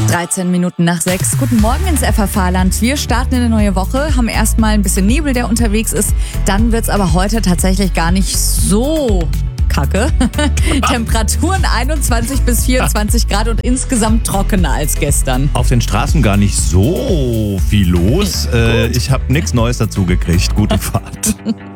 13 Minuten nach 6. Guten Morgen ins FFH-Land. Wir starten in eine neue Woche, haben erstmal ein bisschen Nebel, der unterwegs ist. Dann wird es aber heute tatsächlich gar nicht so kacke. Temperaturen 21 bis 24 Grad und insgesamt trockener als gestern. Auf den Straßen gar nicht so viel los. Ich habe nichts Neues dazu gekriegt. Gute Fahrt.